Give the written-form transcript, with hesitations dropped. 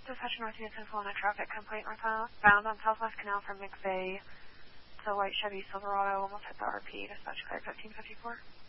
Dispatch Northeast info on a traffic complaint northbound on Southwest Canal from McVeigh. The white Chevy Silverado almost hit the RP. Dispatch clear 1554.